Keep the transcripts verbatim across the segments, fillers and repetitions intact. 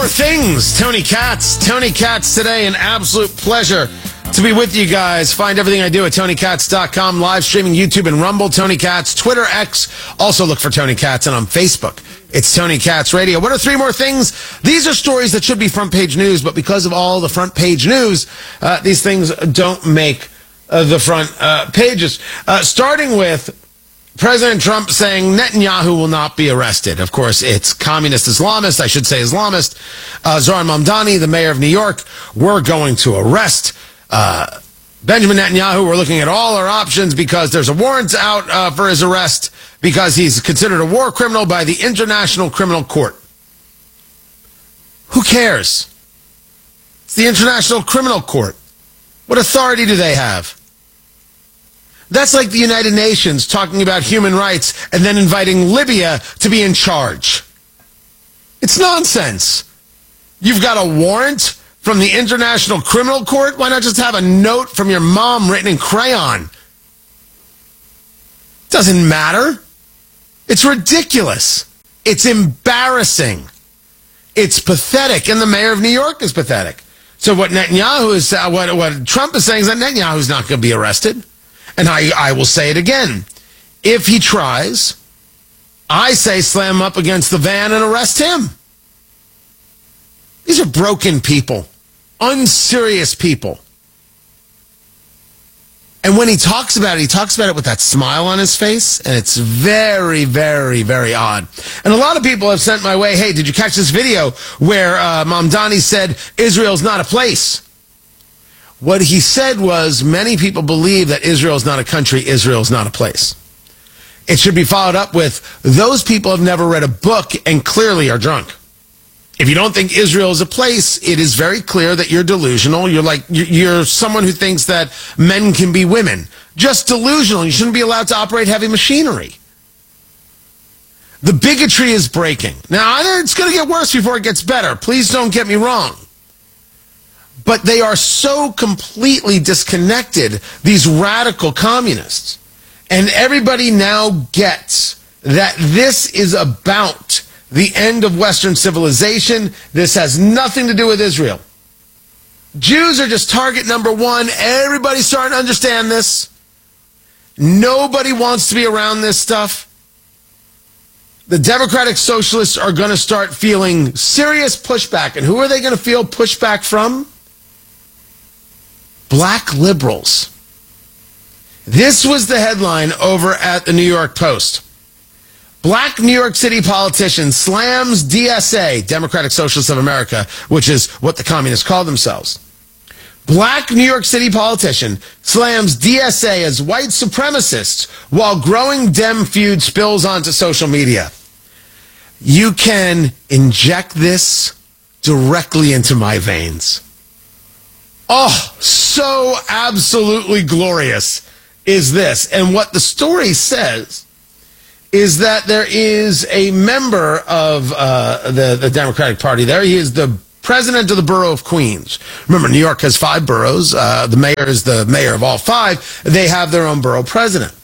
more things. Tony Katz. Tony Katz today. An absolute pleasure to be with you guys. Find everything I do at Tony Katz dot com. Live streaming YouTube and Rumble. Tony Katz. Twitter, X. Also look for Tony Katz. And on Facebook, it's Tony Katz Radio. What are three more things? These are stories that should be front page news, but because of all the front page news, uh, these things don't make uh, the front uh, pages. Uh, starting with President Trump saying Netanyahu will not be arrested. Of course, it's communist Islamist, I should say Islamist. Uh, Zohran Mamdani, the mayor of New York, we're going to arrest uh, Benjamin Netanyahu. We're looking at all our options because there's a warrant out uh, for his arrest because he's considered a war criminal by the International Criminal Court. Who cares? It's the International Criminal Court. What authority do they have? That's like the United Nations talking about human rights and then inviting Libya to be in charge. It's nonsense. You've got a warrant from the International Criminal Court? Why not just have a note from your mom written in crayon? Doesn't matter. It's ridiculous. It's embarrassing. It's pathetic. And the mayor of New York is pathetic. So what Netanyahu is, uh, what, what Trump is saying is that Netanyahu's not going to be arrested. And I, I will say it again. If he tries, I say slam him up against the van and arrest him. These are broken people, unserious people. And when he talks about it, he talks about it with that smile on his face, and it's very, very, very odd. And a lot of people have sent my way, hey, did you catch this video where uh, Mamdani said Israel's not a place? What he said was many people believe that Israel is not a country, Israel is not a place. It should be followed up with those people have never read a book and clearly are drunk. If you don't think Israel is a place, it is very clear that you're delusional. You're like you're someone who thinks that men can be women. Just delusional. You shouldn't be allowed to operate heavy machinery. The bigotry is breaking. Now, it's going to get worse before it gets better. Please don't get me wrong. But they are so completely disconnected, these radical communists. And everybody now gets that this is about the end of Western civilization. This has nothing to do with Israel. Jews are just target number one. Everybody's starting to understand this. Nobody wants to be around this stuff. The Democratic Socialists are going to start feeling serious pushback. And who are they going to feel pushback from? Black liberals. This was the headline over at the New York Post. Black New York City politician slams D S A, Democratic Socialists of America, which is what the communists call themselves. Black New York City politician slams D S A as white supremacists while growing Dem feud spills onto social media. You can inject this directly into my veins. Oh, so absolutely glorious is this. And what the story says is that there is a member of uh, the, the Democratic Party there. He is the president of the borough of Queens. Remember, New York has five boroughs. Uh, the mayor is the mayor of all five. They have their own borough president.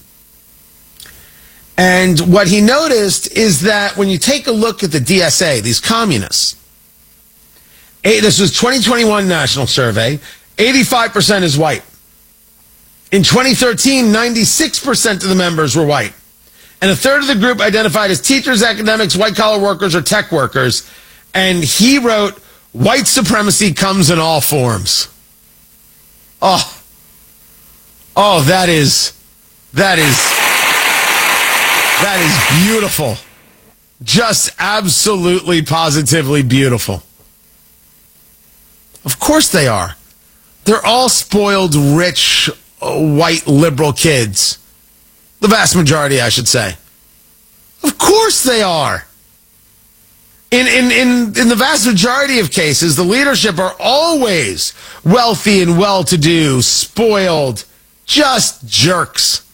And what he noticed is that when you take a look at the D S A, these communists, this was twenty twenty-one national survey, eighty-five percent is white. In twenty thirteen, ninety-six percent of the members were white. And a third of the group identified as teachers, academics, white-collar workers, or tech workers. And he wrote, white supremacy comes in all forms. Oh, oh, that is, that is, that is beautiful. Just absolutely, positively beautiful. Of course they are. They're all spoiled, rich, uh, white, liberal kids. The vast majority, I should say. Of course they are. In, in, in, in the vast majority of cases, the leadership are always wealthy and well-to-do, spoiled, just jerks.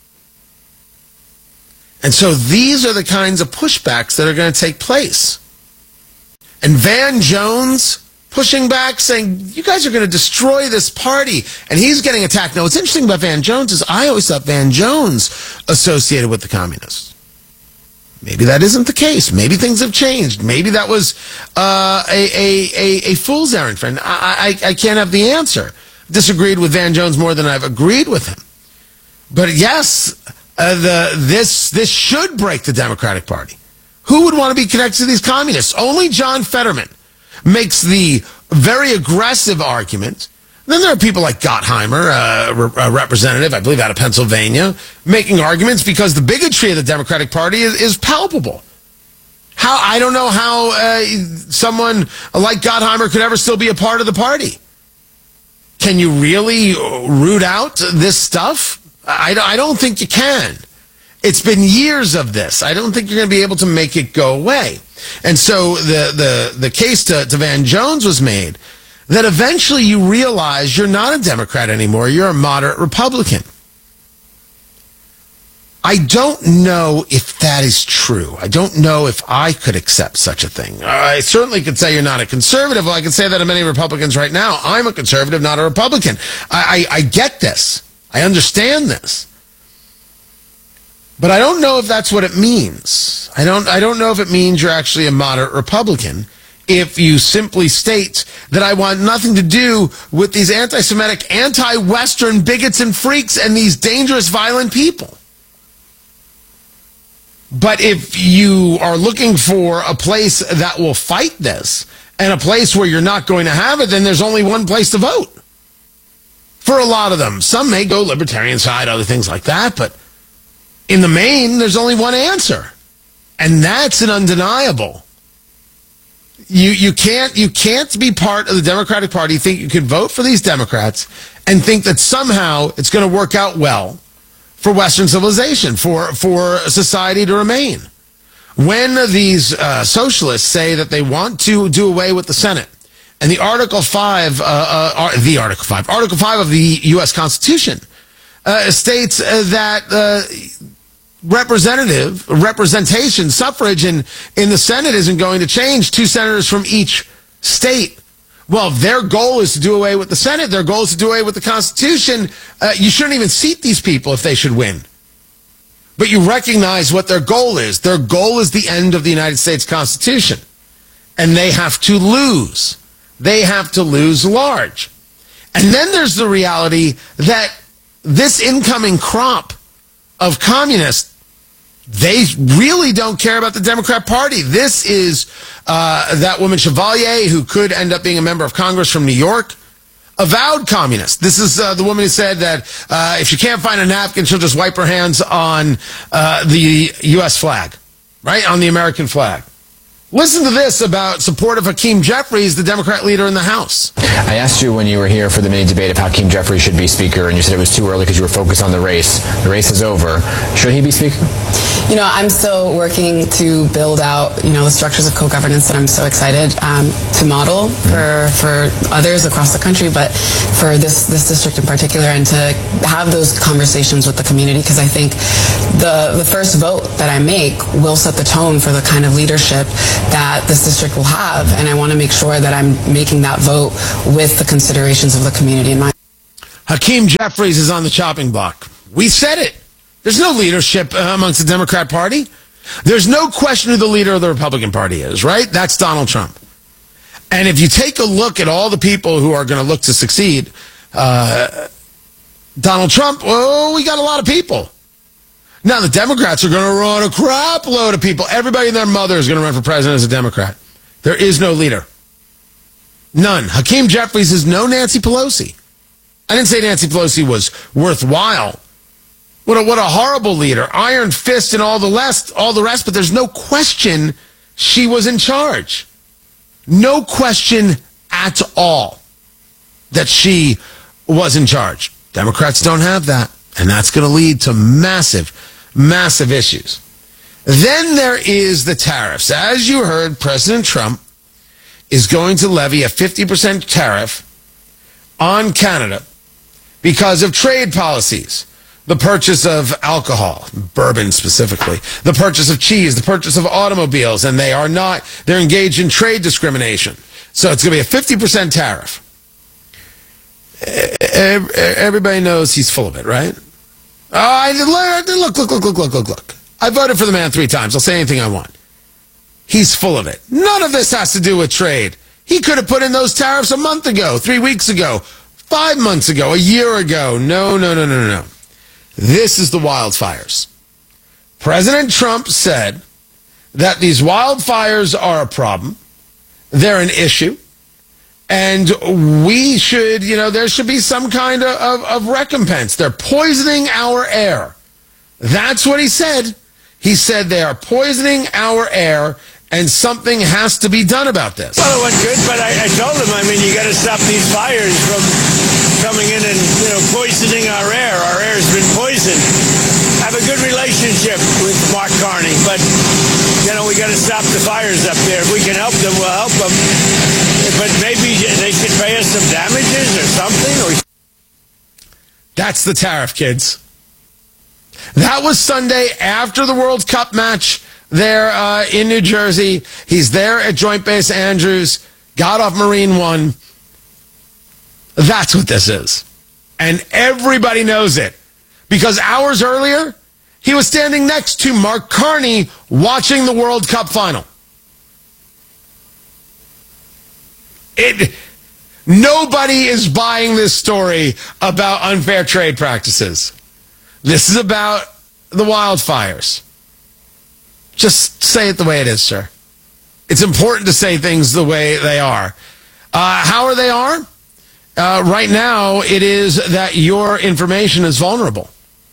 And so these are the kinds of pushbacks that are going to take place. And Van Jones pushing back, saying, you guys are going to destroy this party. And he's getting attacked. Now, what's interesting about Van Jones is I always thought Van Jones associated with the communists. Maybe that isn't the case. Maybe things have changed. Maybe that was uh, a, a, a, a fool's errand, friend. I, I, I can't have the answer. Disagreed with Van Jones more than I've agreed with him. But yes, uh, the this this should break the Democratic Party. Who would want to be connected to these communists? Only John Fetterman makes the very aggressive argument. Then there are people like Gottheimer, uh, a representative, I believe, out of Pennsylvania, making arguments because the bigotry of the Democratic Party is, is palpable. How I don't know how uh, someone like Gottheimer could ever still be a part of the party. Can you really root out this stuff? I, I don't think you can. It's been years of this. I don't think you're going to be able to make it go away. And so the the, the case to, to Van Jones was made that eventually you realize you're not a Democrat anymore. You're a moderate Republican. I don't know if that is true. I don't know if I could accept such a thing. I certainly could say you're not a conservative. Well, I can say that of many Republicans right now. I'm a conservative, not a Republican. I, I, I get this. I understand this. But I don't know if that's what it means. I don't, I don't know if it means you're actually a moderate Republican if you simply state that I want nothing to do with these anti-Semitic, anti-Western bigots and freaks and these dangerous, violent people. But if you are looking for a place that will fight this and a place where you're not going to have it, then there's only one place to vote. For a lot of them. Some may go libertarian side, other things like that, but in the main, there's only one answer. And that's an undeniable. You you can't you can't be part of the Democratic Party, think you can vote for these Democrats, and think that somehow it's going to work out well for Western civilization, for for society to remain. When these uh, socialists say that they want to do away with the Senate, and the Article Five, uh, uh, the Article Five, Article Five of the U S Constitution uh, states uh, that. Uh, Representative, representation, suffrage in, in the Senate isn't going to change. Two senators from each state. Well, if their goal is to do away with the Senate, their goal is to do away with the Constitution, uh, you shouldn't even seat these people if they should win. But you recognize what their goal is. Their goal is the end of the United States Constitution. And they have to lose. They have to lose large. And then there's the reality that this incoming crop of communists, they really don't care about the Democrat Party. This is uh, that woman Chevalier, who could end up being a member of Congress from New York, avowed communist. This is uh, the woman who said that uh, if she can't find a napkin, she'll just wipe her hands on uh, the U S flag, right, on the American flag. Listen to this about support of Hakeem Jeffries, the Democrat leader in the House. I asked you when you were here for the mini debate if Hakeem Jeffries should be Speaker, and you said it was too early because you were focused on the race. The race is over. Should he be Speaker? You know, I'm still working to build out, you know, the structures of co-governance that I'm so excited um, to model for for others across the country, but for this this district in particular, and to have those conversations with the community, because I think the the first vote that I make will set the tone for the kind of leadership that this district will have, and I want to make sure that I'm making that vote with the considerations of the community in mind. Hakeem Jeffries is on the chopping block. We said it. There's no leadership uh, amongst the Democrat Party. There's no question who the leader of the Republican Party is, right? That's Donald Trump. And if you take a look at all the people who are going to look to succeed, uh, Donald Trump, oh, we got a lot of people. Now, the Democrats are going to run a crap load of people. Everybody and their mother is going to run for president as a Democrat. There is no leader. None. Hakeem Jeffries is no Nancy Pelosi. I didn't say Nancy Pelosi was worthwhile. What a, what a horrible leader. Iron fist and all the rest, all the rest, but there's no question she was in charge. No question at all that she was in charge. Democrats don't have that, and that's going to lead to massive, massive issues. Then there is the tariffs. As you heard, President Trump is going to levy a fifty percent tariff on Canada because of trade policies. The purchase of alcohol, bourbon specifically, the purchase of cheese, the purchase of automobiles, and they are not, they're engaged in trade discrimination. So it's going to be a fifty percent tariff. Everybody knows he's full of it, right? Oh, look, look, look, look, look, look, look, look. I voted for the man three times. I'll say anything I want. He's full of it. None of this has to do with trade. He could have put in those tariffs a month ago, three weeks ago, five months ago, a year ago. No, no, no, no, no. This is the wildfires. President Trump said that these wildfires are a problem. They're an issue. And we should, you know, there should be some kind of, of, of recompense. They're poisoning our air. That's what he said. He said they are poisoning our air, and something has to be done about this. Well, it went good, but I, I told him, I mean, you got to stop these fires from coming in and, you know, poisoning our air. Our air's been poisoned. I have a good relationship with Mark Carney, but, you know, we got to stop the fires up there. If we can help them, we'll help them. But maybe they should pay us some damages or something. Or That's the tariff, kids. That was Sunday after the World Cup match there uh, in New Jersey. He's there at Joint Base Andrews, got off Marine One. That's what this is. And everybody knows it. Because hours earlier, he was standing next to Mark Carney watching the World Cup final. It, nobody is buying this story about unfair trade practices. This is about the wildfires. Just say it the way it is, sir. It's important to say things the way they are. Uh, how are they are? Uh, right now, it is that your information is vulnerable.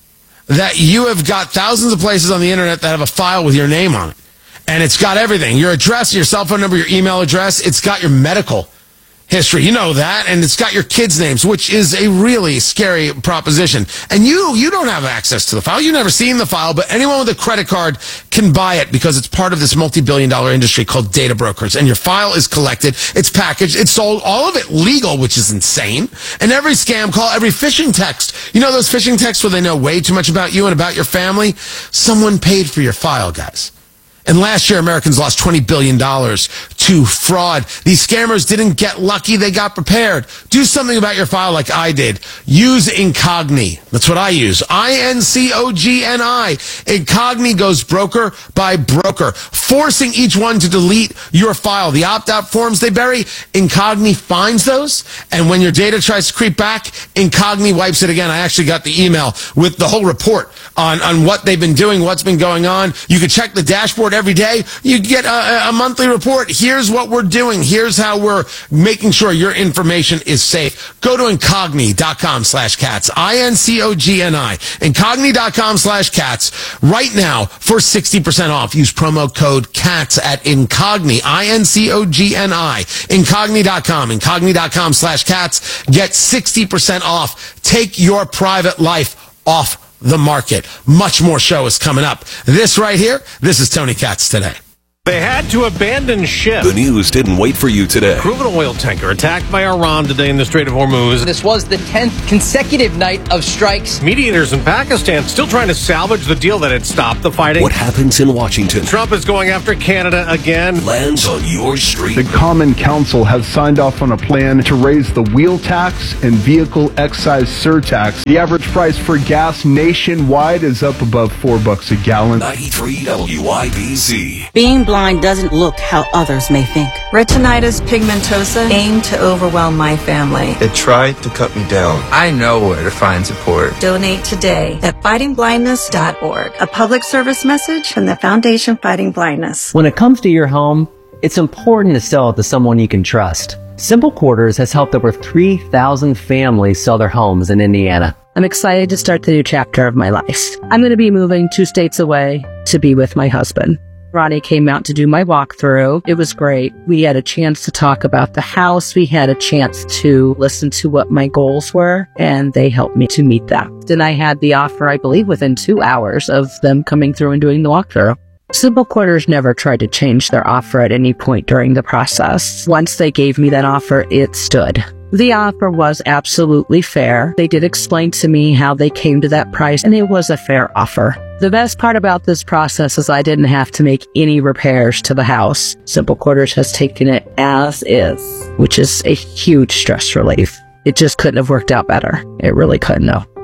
That you have got thousands of places on the internet that have a file with your name on it. And it's got everything. Your address, your cell phone number, your email address. It's got your medical history. You know that. And it's got your kids' names, which is a really scary proposition. And you, you don't have access to the file. You've never seen the file, but anyone with a credit card can buy it because it's part of this multi-billion dollar industry called data brokers. And your file is collected, it's packaged, it's sold, all of it legal, which is insane. And every scam call, every phishing text, you know those phishing texts where they know way too much about you and about your family? Someone paid for your file, guys. And last year, Americans lost twenty billion dollars to fraud. These scammers didn't get lucky. They got prepared. Do something about your file like I did. Use Incogni. That's what I use. I N C O G N I. Incogni goes broker by broker, forcing each one to delete your file. The opt-out forms they bury, Incogni finds those. And when your data tries to creep back, Incogni wipes it again. I actually got the email with the whole report on, on what they've been doing, what's been going on. You can check the dashboard every day. You get a, a monthly report. Here's what we're doing. Here's how we're making sure your information is safe. Go to Incogni.com slash cats. I N C O G N I. Incogni.com slash cats right now for sixty percent off. Use promo code CATS at Incogni. I N C O G N I. Incogni dot com. Incogni.com slash cats. Get sixty percent off. Take your private life off the market. Much more show is coming up. This right here, this is Tony Katz Today. They had to abandon ship. The news didn't wait for you today. Crude oil tanker attacked by Iran today in the Strait of Hormuz. This was the tenth consecutive night of strikes. Mediators in Pakistan still trying to salvage the deal that had stopped the fighting. What happens in Washington? Trump is going after Canada again. Lands on your street. The Common Council has signed off on a plan to raise the wheel tax and vehicle excise surtax. The average price for gas nationwide is up above four bucks a gallon. ninety-three W I B Z. Being blind doesn't look how others may think. Retinitis pigmentosa aimed to overwhelm my family. It tried to cut me down. I know where to find support. Donate today at fighting blindness dot org. A public service message from the Foundation Fighting Blindness. When it comes to your home, it's important to sell it to someone you can trust. Simple Quarters has helped over three thousand families sell their homes in Indiana. I'm excited to start the new chapter of my life. I'm going to be moving two states away to be with my husband. Ronnie came out to do my walkthrough. It was great. We had a chance to talk about the house. We had a chance to listen to what my goals were, and they helped me to meet that. Then I had the offer, I believe, within two hours of them coming through and doing the walkthrough. Simple Quarters never tried to change their offer at any point during the process. Once they gave me that offer, it stood. The offer was absolutely fair. They did explain to me how they came to that price, and it was a fair offer. The best part about this process is I didn't have to make any repairs to the house. Simple Quarters has taken it as is, which is a huge stress relief. It just couldn't have worked out better. It really couldn't have.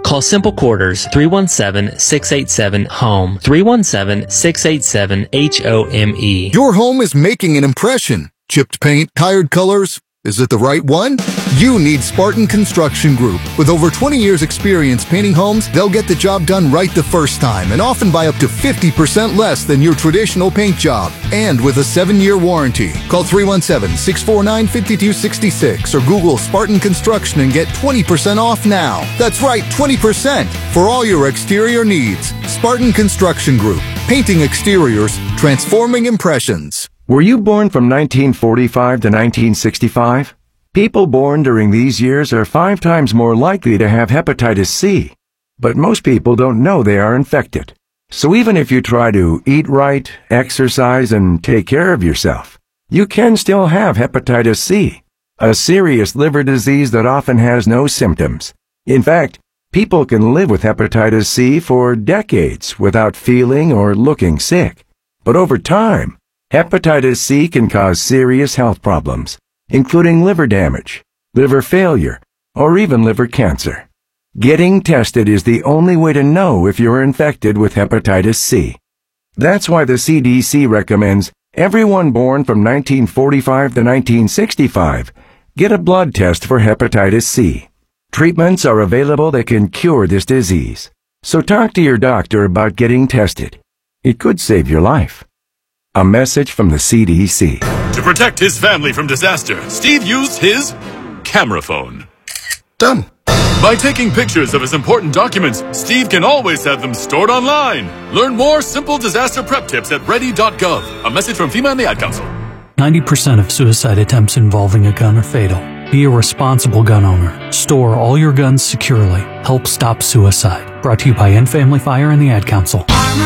Call Simple Quarters three one seven, six eight seven, HOME, three one seven, six eight seven, H O M E. Your home is making an impression. Chipped paint, tired colors. Is it the right one? You need Spartan Construction Group. With over twenty years experience painting homes, they'll get the job done right the first time and often by up to fifty percent less than your traditional paint job. And with a seven-year warranty. Call three one seven, six four nine, five two six six or Google Spartan Construction and get twenty percent off now. That's right, twenty percent for all your exterior needs. Spartan Construction Group. Painting exteriors, transforming impressions. Were you born from nineteen forty-five to nineteen sixty-five? People born during these years are five times more likely to have hepatitis C. But most people don't know they are infected. So even if you try to eat right, exercise, and take care of yourself, you can still have hepatitis C, a serious liver disease that often has no symptoms. In fact, people can live with hepatitis C for decades without feeling or looking sick. But over time, hepatitis C can cause serious health problems, including liver damage, liver failure, or even liver cancer. Getting tested is the only way to know if you're infected with hepatitis C. That's why the C D C recommends everyone born from nineteen forty-five to nineteen sixty-five get a blood test for hepatitis C. Treatments are available that can cure this disease. So talk to your doctor about getting tested. It could save your life. A message from the C D C. To protect his family from disaster, Steve used his camera phone. Done. By taking pictures of his important documents, Steve can always have them stored online. Learn more simple disaster prep tips at ready dot gov. A message from FEMA and the Ad Council. ninety percent of suicide attempts involving a gun are fatal. Be a responsible gun owner. Store all your guns securely. Help stop suicide. Brought to you by End Family Fire and the Ad Council.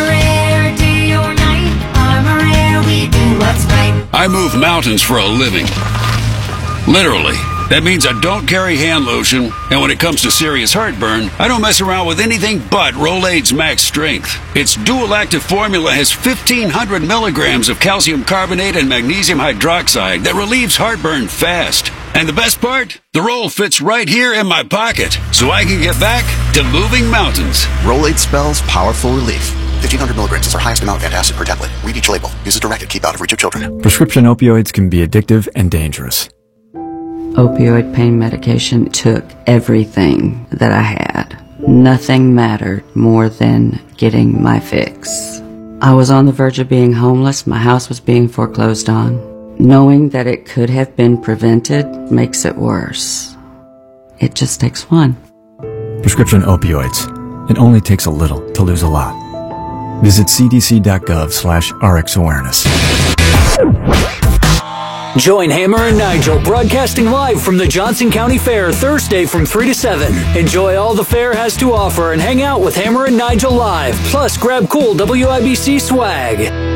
I move mountains for a living. Literally. That means I don't carry hand lotion, and when it comes to serious heartburn, I don't mess around with anything but Rolaids Max Strength. Its dual-active formula has fifteen hundred milligrams of calcium carbonate and magnesium hydroxide that relieves heartburn fast. And the best part? The roll fits right here in my pocket, so I can get back to moving mountains. Rolaids spells powerful relief. fifteen hundred milligrams is our highest amount of antacid per tablet. Read each label. Use as directed. Keep out of reach of children. Prescription opioids can be addictive and dangerous. Opioid pain medication took everything that I had. Nothing mattered more than getting my fix. I was on the verge of being homeless. My house was being foreclosed on. Knowing that it could have been prevented makes it worse. It just takes one. Prescription opioids. It only takes a little to lose a lot. Visit c d c dot gov slash r x awareness. Join Hammer and Nigel broadcasting live from the Johnson County Fair Thursday from three to seven. Enjoy all the fair has to offer and hang out with Hammer and Nigel live. Plus, grab cool W I B C swag.